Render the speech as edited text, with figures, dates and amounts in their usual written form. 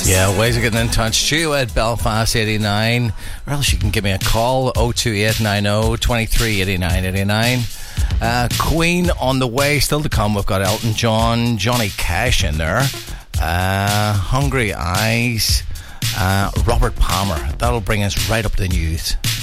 Yeah, ways of getting in touch. Stu at Belfast 89, or else you can give me a call 02890 23 89 89. Queen on the way, still to come. We've got Elton John, Johnny Cash in there, Hungry Eyes, Robert Palmer. That'll bring us right up to the news.